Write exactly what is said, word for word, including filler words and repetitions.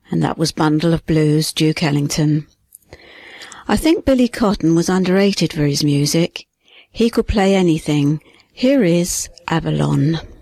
and that was Bundle of Blues, Duke Ellington. I think Billy Cotton was underrated for his music. He could play anything. Here is Avalon.